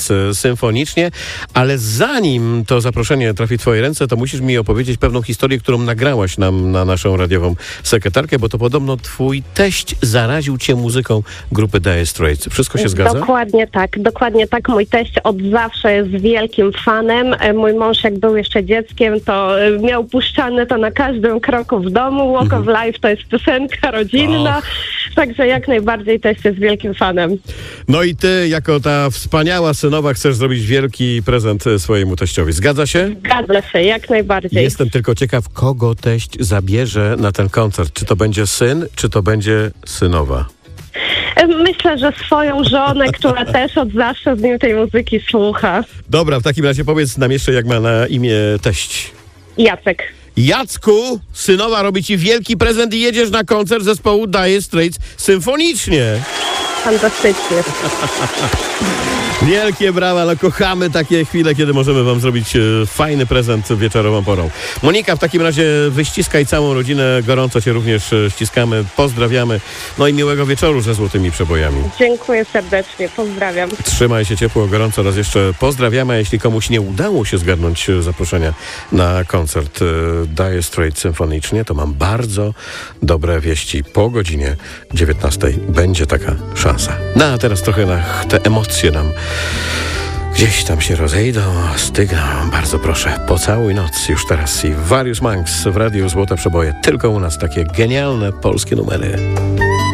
Straits symfonicznie, ale zanim to zaproszenie trafi w twoje ręce, to musisz mi opowiedzieć pewną historię, którą nagrałaś nam na naszą radiową sekretarkę, bo to podobno twój teść zaraził cię muzyką grupy Dire Straits. Wszystko się zgadza? Dokładnie tak. Mój teść od zawsze jest wielkim fanem. Mój mąż, jak był jeszcze dzieckiem, to miał puszczane to na każdym kroku w domu. Walk of Life to jest piosenka rodzinna. Także jak najbardziej teść jest wielkim fanem. No i ty, jako ta wspaniała synowa, chcesz zrobić wielki prezent swojemu teściowi. Zgadza się? Zgadza się, jak najbardziej. Jestem tylko ciekaw, kogo teść zabierze na ten koncert. Czy to będzie syn, czy to będzie synowa? Myślę, że swoją żonę, która też od zawsze z nim tej muzyki słucha. Dobra, w takim razie powiedz nam jeszcze, jak ma na imię teść. Jacek. Jacku, synowa robi ci wielki prezent i jedziesz na koncert zespołu Dire Straits symfonicznie. Fantastycznie. Wielkie brawa, no kochamy takie chwile, kiedy możemy wam zrobić fajny prezent wieczorową porą. Monika, w takim razie wyściskaj całą rodzinę, gorąco cię również ściskamy, pozdrawiamy, no i miłego wieczoru ze złotymi przebojami. Dziękuję serdecznie, pozdrawiam. Trzymaj się ciepło, gorąco raz jeszcze pozdrawiamy, a jeśli komuś nie udało się zgarnąć zaproszenia na koncert Dire Straits symfonicznie, to mam bardzo dobre wieści. Po godzinie 19 będzie taka szansa. No a teraz trochę te emocje nam gdzieś tam się rozejdą, stygną. Bardzo proszę, Pocałuj noc już teraz i Various Monks w Radiu Złote Przeboje. Tylko u nas takie genialne polskie numery.